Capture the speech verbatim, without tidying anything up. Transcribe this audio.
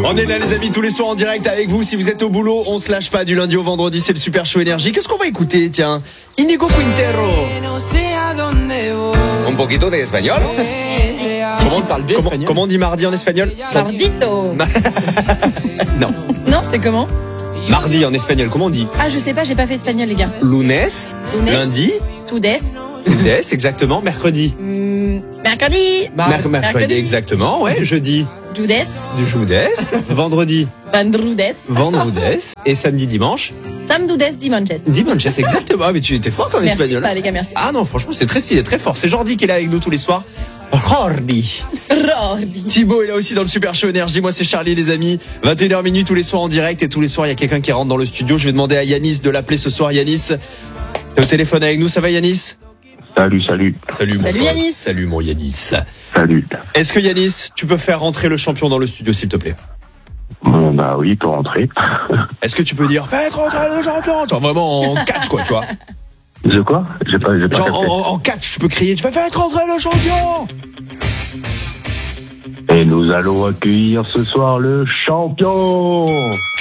On est là les amis tous les soirs en direct avec vous. Si vous êtes au boulot, on se lâche pas du lundi au vendredi, c'est le Super Show Énergie. Qu'est-ce qu'on va écouter? Tiens, Inigo Quintero. Un poquito de espagnol. Comment, parle bien comment, espagnol. comment on dit mardi en espagnol? Mardito. Non. Non, c'est comment? Mardi en espagnol, comment on dit? Ah, je sais pas, j'ai pas fait espagnol, les gars. Lunes, Lunes. lundi, Tudes. lunes, exactement, mercredi. Mm, mercredi. Mer- mercredi, mercredi. exactement, ouais, jeudi. Judes. Du judes, vendredi, Vandrudes. vendrudes, et samedi, dimanche. Samdudes dimanches. Dimanche, c'est exactement, mais tu étais forte en Merci espagnol. pas, les gars, merci. Ah non, franchement, c'est très stylé, très fort. C'est Jordi qui est là avec nous tous les soirs. Jordi. Rordi. Thibaut est là aussi dans le Super Show Énergie. Moi, c'est Charlie, les amis. vingt et une heures minuit tous les soirs en direct. Et tous les soirs, il y a quelqu'un qui rentre dans le studio. Je vais demander à Yanis de l'appeler ce soir. Yanis, t'es au téléphone avec nous. Ça va, Yanis? Salut, salut. Salut, mon Salut, pote. Yanis. Salut, mon Yanis. Salut. Est-ce que, Yanis, tu peux faire rentrer le champion dans le studio, s'il te plaît? Bon, bah oui, pour rentrer. Est-ce que tu peux dire, faites rentrer le champion? Genre vraiment en catch, quoi, tu vois? De quoi? J'ai pas, j'ai pas Genre capté. en, en catch, tu peux crier, tu fais, faites rentrer le champion! Et nous allons accueillir ce soir le champion.